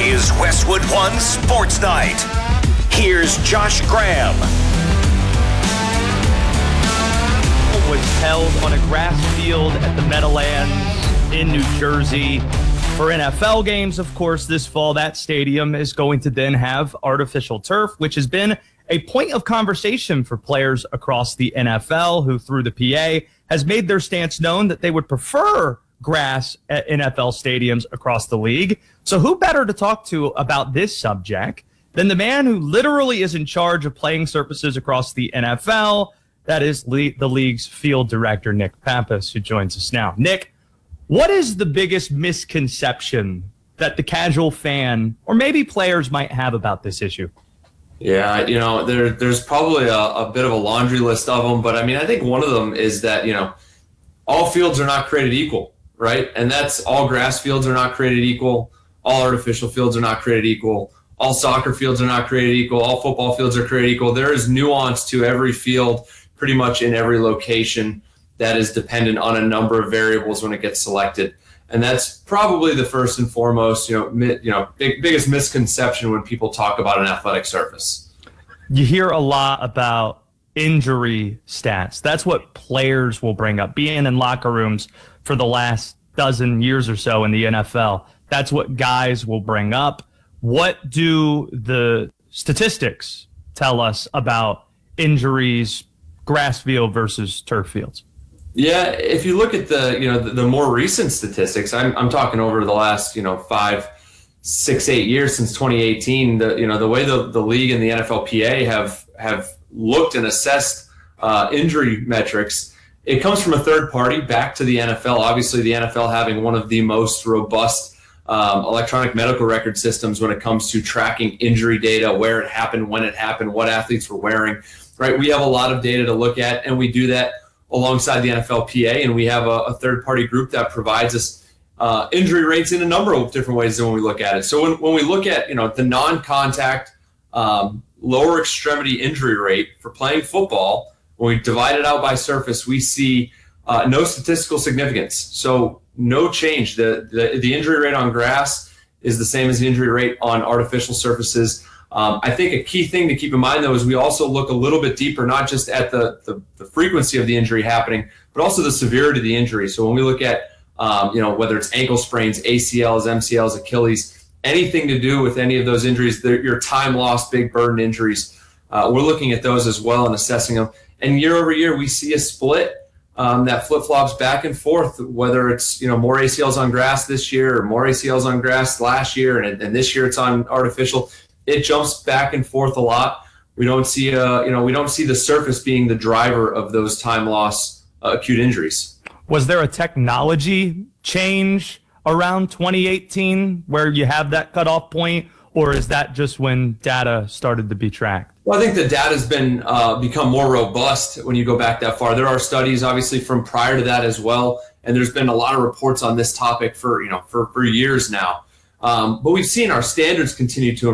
is Westwood One Sports Night. Here's Josh Graham. Was held on a grass field at the Meadowlands in New Jersey for NFL games. Of course, this fall, that stadium is going to then have artificial turf, which has been a point of conversation for players across the NFL who, through the PA, has made their stance known that they would prefer grass at NFL stadiums across the league. So who better to talk to about this subject than the man who literally is in charge of playing surfaces across the NFL? That is the league's field director, Nick Pappas, who joins us now. Nick, what is the biggest misconception that the casual fan or maybe players might have about this issue? Yeah, there's probably a bit of a laundry list of them, but I think one of them is that, all fields are not created equal, right? And that's all grass fields are not created equal. All artificial fields are not created equal. All soccer fields are not created equal. All football fields are created equal. There is nuance to every field pretty much in every location that is dependent on a number of variables when it gets selected. And that's probably the first and foremost, biggest misconception when people talk about an athletic surface. You hear a lot about injury stats. That's what players will bring up. Being in locker rooms for the last dozen years or so in the NFL, that's what guys will bring up. What do the statistics tell us about injuries, grass field versus turf fields? Yeah, if you look at the more recent statistics, I'm talking over the last 5, 6, 8 years since 2018. The way the league and the NFLPA have looked and assessed injury metrics, it comes from a third party back to the NFL. Obviously, the NFL having one of the most robust electronic medical record systems when it comes to tracking injury data, where it happened, when it happened, what athletes were wearing. Right, we have a lot of data to look at, and we do that alongside the NFLPA, and we have a third-party group that provides us injury rates in a number of different ways than when we look at it. So when we look at the non-contact lower extremity injury rate for playing football, when we divide it out by surface, we see no statistical significance. So no change. The injury rate on grass is the same as the injury rate on artificial surfaces. I think a key thing to keep in mind, though, is we also look a little bit deeper, not just at the frequency of the injury happening, but also the severity of the injury. So when we look at, whether it's ankle sprains, ACLs, MCLs, Achilles, anything to do with any of those injuries, your time lost, big burden injuries, we're looking at those as well and assessing them. And year over year, we see a split that flip-flops back and forth, whether it's more ACLs on grass this year or more ACLs on grass last year, and this year it's on artificial. It jumps back and forth a lot. We don't see the surface being the driver of those time loss acute injuries. Was there a technology change around 2018 where you have that cutoff point, or is that just when data started to be tracked? Well, I think the data has been become more robust when you go back that far. There are studies, obviously, from prior to that as well, and there's been a lot of reports on this topic for years now. But we've seen our standards continue to